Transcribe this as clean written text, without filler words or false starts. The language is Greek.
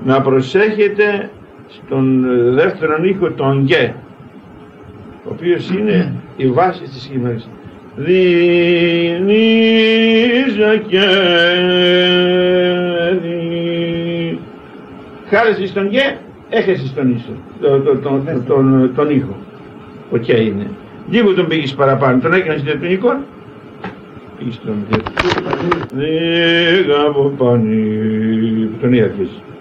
να προσέχετε στον δεύτερον ήχο τον γε, ο οποίος είναι η βάση της κείμενης. Δινίζα και χάρεσαι στον γε, έχεσαι στον ίσο, τον ήχο. Ο και είναι. Λίγο τον πήγες παραπάνω, τον έκανες διατονικό, πήγες τον διατονικό. Λίγα από πάνη, τον ή αρχίσει.